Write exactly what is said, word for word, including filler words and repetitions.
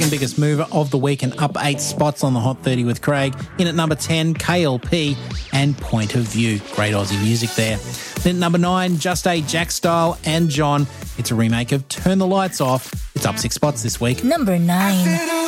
second biggest mover of the week and up eight spots on the Hot thirty with Craig. In at number ten, K L P and Point of View. Great Aussie music there. Then at number nine, Just A, Jack Style and John. It's a remake of Turn the Lights Off. It's up six spots this week. Number nine.